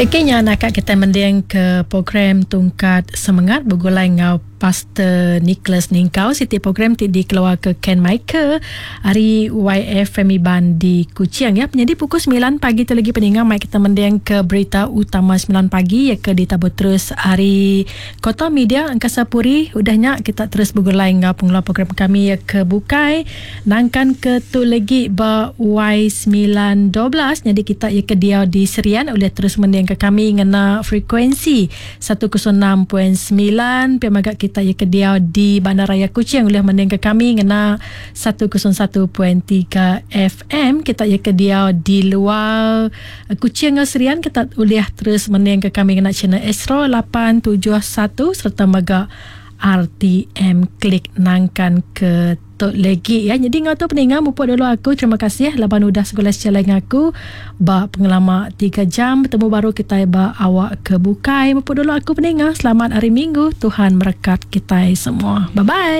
Keknya nak kita mending ke program Tungkat Semangat bergulai ngau Pastor Nicholas Ningkau. Siti program ti dikeluar ke Ken Michael hari YFM Iban di Kuching ya. Jadi pukul 9 pagi tu lagi pendengar mai kita mending ke berita utama 9 pagi ya ke ditabur terus hari Kota Media Angkasa Puri. Udahnya kita terus bergulai ngau pengeluar program kami ya ke Bukai nangkan ke tu lagi ba Y912. Jadi kita ya ke dia di Serian oleh terus mending ke kami ngena frekuensi 106.9 pemagak kita ya ke dia di Bandaraya Kuching boleh mendeng ke kami ngena 101.3 FM. Kita ya ke dia di luar Kuching Serian kita boleh terus mendeng ke kami ngena channel Astro 871 serta maga RTM klik nangkan ke tok lagi ya. Jadi ngau tu pendengar mupo dulu aku terima kasih laban udah segala secara dengan aku ba pengalaman 3 jam bertemu baru kita ba awak ke Bukai. Mupo dulu aku pendengar selamat hari Minggu, Tuhan berkat kita semua. Bye bye.